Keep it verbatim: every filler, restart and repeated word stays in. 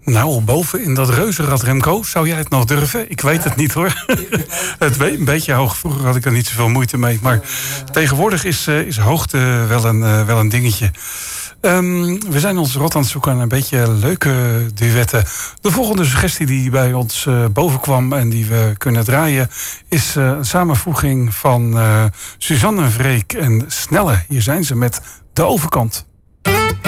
Nou, boven in dat reuzenrad, Remco, zou jij het nog durven? Ik weet het niet, hoor. Het weet een beetje hoog. Vroeger had ik er niet zoveel moeite mee. Maar tegenwoordig is, uh, is hoogte wel een, uh, wel een dingetje. Um, we zijn ons rot aan het zoeken naar een beetje leuke duetten. De volgende suggestie die bij ons uh, bovenkwam en die we kunnen draaien is uh, een samenvoeging van uh, Suzanne Vreek en Snelle. Hier zijn ze met De Overkant.